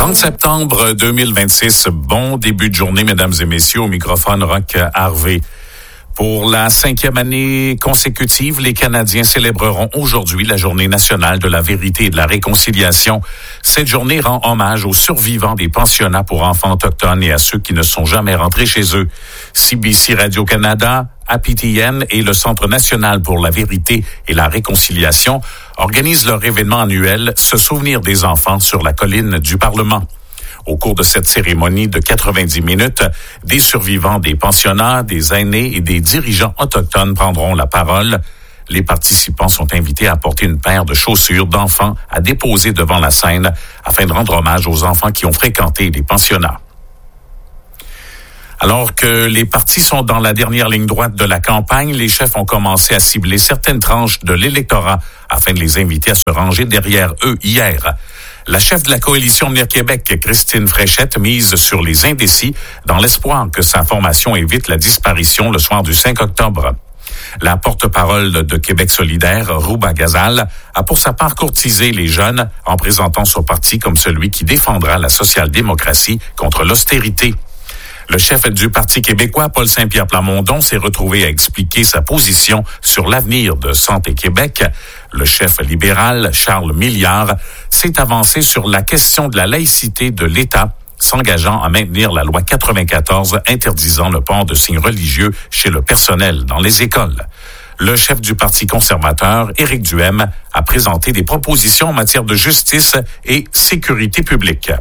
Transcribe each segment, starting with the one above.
30 septembre 2026, bon début de journée, mesdames et messieurs, au microphone Roch Harvey. Pour la 5e année consécutive, les Canadiens célébreront aujourd'hui la Journée nationale de la vérité et de la réconciliation. Cette journée rend hommage aux survivants des pensionnats pour enfants autochtones et à ceux qui ne sont jamais rentrés chez eux. CBC Radio-Canada, APTN et le Centre national pour la vérité et la réconciliation organisent leur événement annuel « Se souvenir des enfants » sur la colline du Parlement. Au cours de cette cérémonie de 90 minutes, des survivants des pensionnats, des aînés et des dirigeants autochtones prendront la parole. Les participants sont invités à apporter une paire de chaussures d'enfants à déposer devant la scène afin de rendre hommage aux enfants qui ont fréquenté les pensionnats. Alors que les partis sont dans la dernière ligne droite de la campagne, les chefs ont commencé à cibler certaines tranches de l'électorat afin de les inviter à se ranger derrière eux hier. La chef de la coalition Avenir Québec, Christine Fréchette, mise sur les indécis dans l'espoir que sa formation évite la disparition le soir du 5 octobre. La porte-parole de Québec solidaire, Rouba Ghazal, a pour sa part courtisé les jeunes en présentant son parti comme celui qui défendra la social-démocratie contre l'austérité. Le chef du Parti québécois, Paul Saint-Pierre Plamondon, s'est retrouvé à expliquer sa position sur l'avenir de Santé Québec. Le chef libéral, Charles Milliard, s'est avancé sur la question de la laïcité de l'État, s'engageant à maintenir la loi 94 interdisant le port de signes religieux chez le personnel dans les écoles. Le chef du Parti conservateur, Éric Duhem, a présenté des propositions en matière de justice et sécurité publique.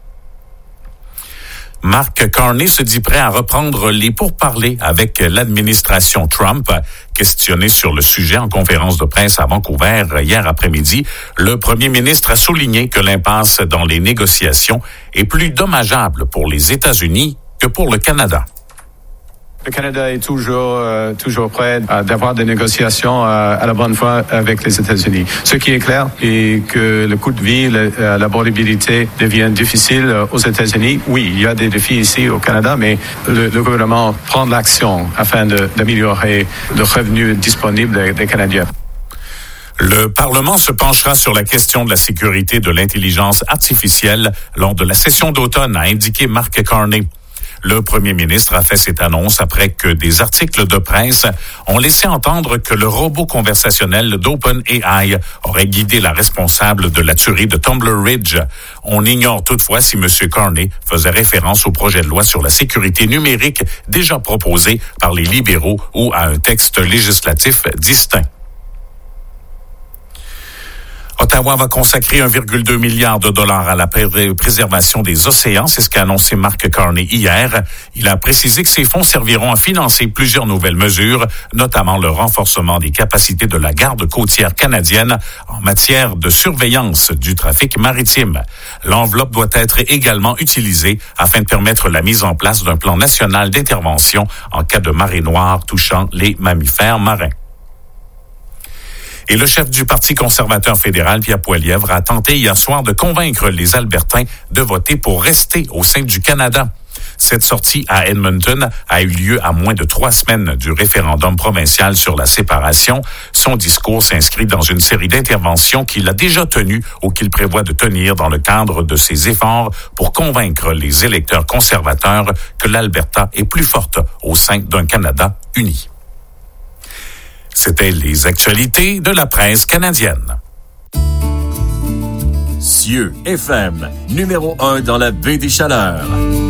Mark Carney se dit prêt à reprendre les pourparlers avec l'administration Trump. Questionné sur le sujet en conférence de presse à Vancouver hier après-midi, le premier ministre a souligné que l'impasse dans les négociations est plus dommageable pour les États-Unis que pour le Canada. Le Canada est toujours prêt d'avoir des négociations à la bonne foi avec les États-Unis. Ce qui est clair est que le coût de vie, l'abordabilité devient difficile aux États-Unis. Oui, il y a des défis ici au Canada, mais le gouvernement prend de l'action afin d'améliorer le revenu disponible des Canadiens. Le Parlement se penchera sur la question de la sécurité de l'intelligence artificielle lors de la session d'automne, a indiqué Mark Carney. Le premier ministre a fait cette annonce après que des articles de presse ont laissé entendre que le robot conversationnel d'OpenAI aurait guidé la responsable de la tuerie de Tumbler Ridge. On ignore toutefois si M. Carney faisait référence au projet de loi sur la sécurité numérique déjà proposé par les libéraux ou à un texte législatif distinct. Ottawa va consacrer 1,2 milliard de dollars à la préservation des océans. C'est ce qu'a annoncé Mark Carney hier. Il a précisé que ces fonds serviront à financer plusieurs nouvelles mesures, notamment le renforcement des capacités de la garde côtière canadienne en matière de surveillance du trafic maritime. L'enveloppe doit être également utilisée afin de permettre la mise en place d'un plan national d'intervention en cas de marée noire touchant les mammifères marins. Et le chef du Parti conservateur fédéral, Pierre Poilievre, a tenté hier soir de convaincre les Albertains de voter pour rester au sein du Canada. Cette sortie à Edmonton a eu lieu à moins de 3 semaines du référendum provincial sur la séparation. Son discours s'inscrit dans une série d'interventions qu'il a déjà tenues ou qu'il prévoit de tenir dans le cadre de ses efforts pour convaincre les électeurs conservateurs que l'Alberta est plus forte au sein d'un Canada uni. C'était les actualités de la presse canadienne. Cieux FM, numéro 1 dans la baie des Chaleurs.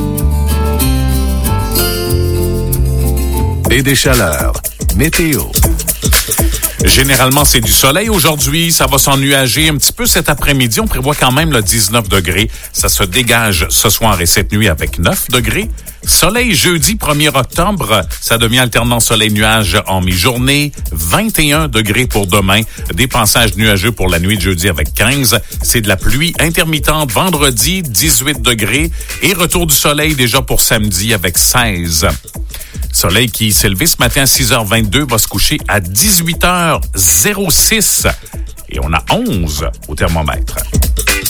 Baie des Chaleurs, météo. Généralement, c'est du soleil aujourd'hui. Ça va s'ennuager un petit peu cet après-midi. On prévoit quand même le 19 degrés. Ça se dégage ce soir et cette nuit avec 9 degrés. Soleil jeudi 1er octobre. Ça devient alternant soleil-nuage en mi-journée. 21 degrés pour demain. Des passages nuageux pour la nuit de jeudi avec 15. C'est de la pluie intermittente vendredi, 18 degrés. Et retour du soleil déjà pour samedi avec 16. Soleil qui s'est levé ce matin à 6h22 va se coucher à 18h06 et on a 11 au thermomètre.